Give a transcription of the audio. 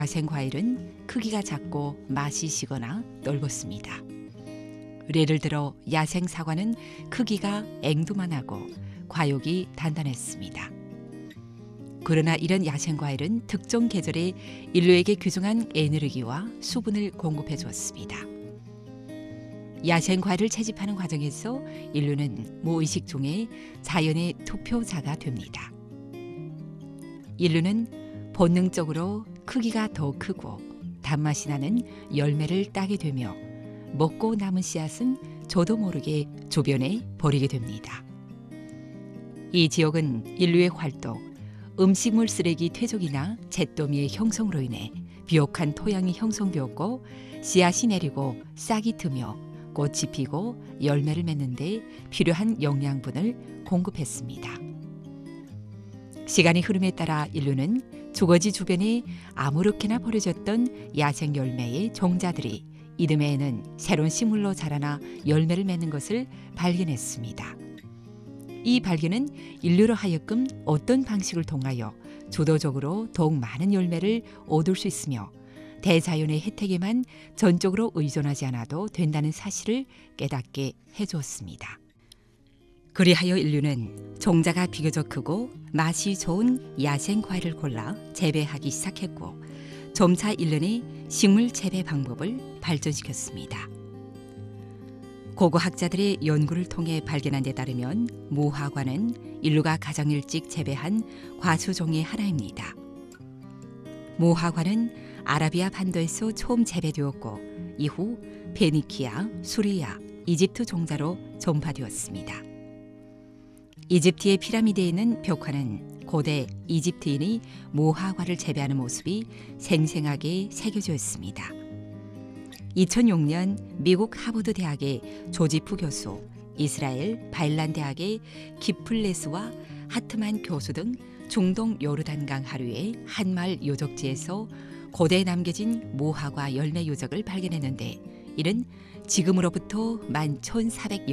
야생 과일은 크기가 작고 맛이 시거나 넓었습니다. 예를 들어 야생 사과는 크기가 앵두만하고 과육이 단단했습니다. 그러나 이런 야생 과일은 특정 계절에 인류에게 귀중한 에너지와 수분을 공급해 주었습니다. 야생 과일을 채집하는 과정에서 인류는 무의식 중에 자연의 투표자가 됩니다. 인류는 본능적으로 크기가 더 크고 단맛이 나는 열매를 따게 되며 먹고 남은 씨앗은 저도 모르게 주변에 버리게 됩니다. 이 지역은 인류의 활동, 음식물 쓰레기 퇴적이나 잿더미의 형성으로 인해 비옥한 토양이 형성되었고 씨앗이 내리고 싹이 트며 꽃이 피고 열매를 맺는 데 필요한 영양분을 공급했습니다. 시간의 흐름에 따라 인류는 주거지 주변에 아무렇게나 버려졌던 야생 열매의 종자들이 이듬해에는 새로운 식물로 자라나 열매를 맺는 것을 발견했습니다. 이 발견은 인류로 하여금 어떤 방식을 통하여 주도적으로 더욱 많은 열매를 얻을 수 있으며 대자연의 혜택에만 전적으로 의존하지 않아도 된다는 사실을 깨닫게 해주었습니다. 그리하여 인류는 종자가 비교적 크고 맛이 좋은 야생 과일을 골라 재배하기 시작했고 점차 인류는 식물 재배 방법을 발전시켰습니다. 고고학자들의 연구를 통해 발견한 데 따르면 무화과는 인류가 가장 일찍 재배한 과수 종의 하나입니다. 무화과는 아라비아 반도에서 처음 재배되었고 이후 페니키아, 수리아, 이집트 종자로 전파되었습니다. 이집트의 피라미드에 있는 벽화는 고대 이집트인이 무화과를 재배하는 모습이 생생하게 새겨져 있습니다. 2006년 미국 하버드 대학의 조지프 교수, 이스라엘 바일란 대학의 키플레스와 하트만 교수 등 중동 요르단강 하류의 한 마을 유적지에서 고대에 남겨진 무화과 열매 유적을 발견했는데 이는 지금으로부터 11,400여